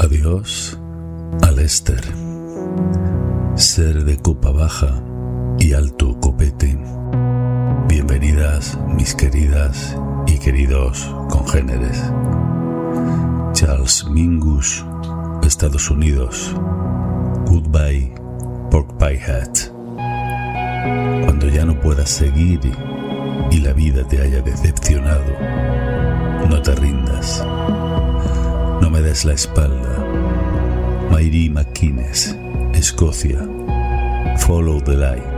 Adiós a Lester, ser de copa baja y alto copete. Bienvenidas mis queridas y queridos congéneres. Charles Mingus, Estados Unidos. Goodbye, Pork Pie Hat. Cuando ya no puedas seguir y la vida te haya decepcionado, no te rindas. No me des la espalda. Mairie McInnes, Escocia. Follow the light.